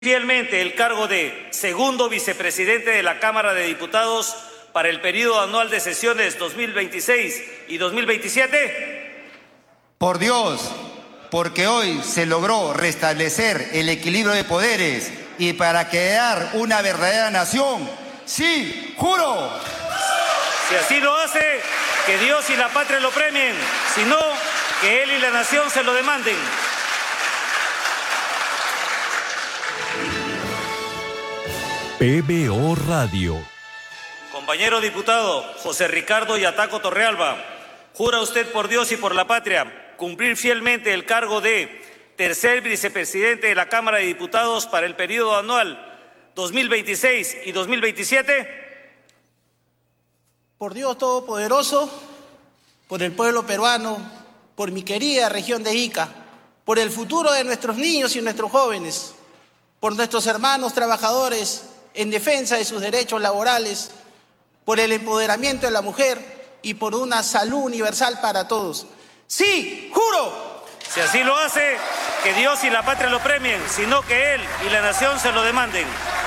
fielmente el cargo de segundo vicepresidente de la Cámara de Diputados para el periodo anual de sesiones 2026 y 2027? Por Dios, porque hoy se logró restablecer el equilibrio de poderes y para crear una verdadera nación, sí, juro. Si así lo hace, que Dios y la patria lo premien, si no, que él y la nación se lo demanden. PBO Radio. Compañero diputado José Ricardo Yataco Torrealba, ¿jura usted por Dios y por la patria cumplir fielmente el cargo de tercer vicepresidente de la Cámara de Diputados para el periodo anual 2026 y 2027? Por Dios Todopoderoso, por el pueblo peruano, por mi querida región de Ica, por el futuro de nuestros niños y nuestros jóvenes, por nuestros hermanos trabajadores en defensa de sus derechos laborales, por el empoderamiento de la mujer y por una salud universal para todos. ¡Sí, juro! Si así lo hace, que Dios y la patria lo premien, sino que él y la nación se lo demanden.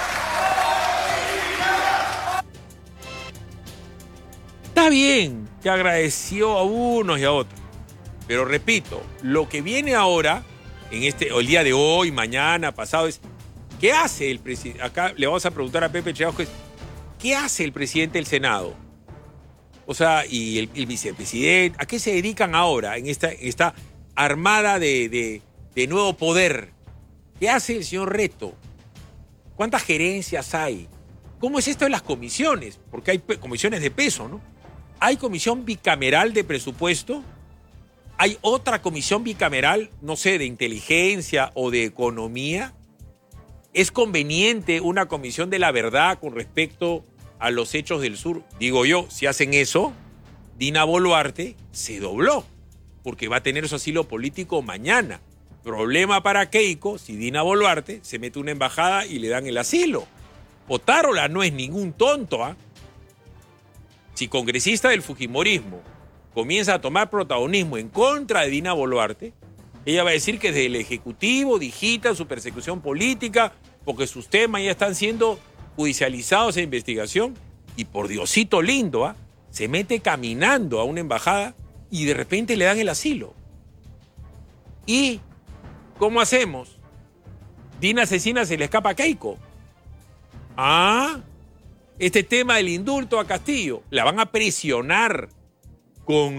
Está bien que agradeció a unos y a otros, pero repito, lo que viene ahora, el día de hoy, mañana, pasado, es ¿qué hace el presidente? Acá le vamos a preguntar a Pepe Chejauque, ¿qué hace el presidente del Senado? O sea, y el vicepresidente, ¿a qué se dedican ahora en esta armada de nuevo poder? ¿Qué hace el señor Reto? ¿Cuántas gerencias hay? ¿Cómo es esto de las comisiones? Porque hay comisiones de peso, ¿no? Hay comisión bicameral de presupuesto, hay otra comisión bicameral, no sé, de inteligencia o de economía. ¿Es conveniente una comisión de la verdad con respecto a los hechos del sur? Digo yo, si hacen eso, Dina Boluarte se dobló, porque va a tener su asilo político mañana. Problema para Keiko si Dina Boluarte se mete una embajada y le dan el asilo. Otárola no es ningún tonto, ¿ah? Si congresista del fujimorismo comienza a tomar protagonismo en contra de Dina Boluarte, ella va a decir que desde el Ejecutivo digita su persecución política porque sus temas ya están siendo judicializados en investigación. Y por Diosito lindo, ¿ah? Se mete caminando a una embajada y de repente le dan el asilo. ¿Y cómo hacemos? Dina asesina, se le escapa a Keiko. Ah, este tema del indulto a Castillo, la van a presionar con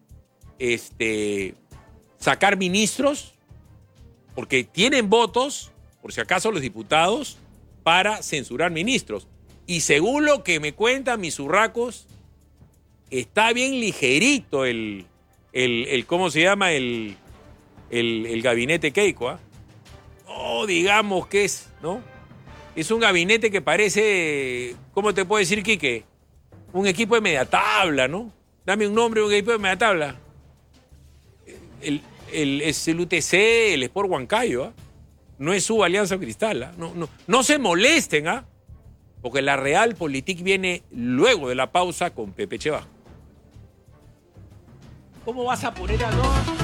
sacar ministros, porque tienen votos, por si acaso los diputados, para censurar ministros. Y según lo que me cuentan mis urracos, está bien ligerito ¿cómo se llama? El gabinete Keiko, ¿ah? No digamos que es, ¿no? Es un gabinete que parece, ¿cómo te puedo decir, Quique? Un equipo de media tabla, ¿no? Dame un nombre de un equipo de media tabla. Es el UTC, el Sport Huancayo, ¿ah? No es su Alianza Cristal, ¿ah? No se molesten, ¿ah? Porque la Realpolitik viene luego de la pausa con Pepe Chejauque. ¿Cómo vas a poner a dos?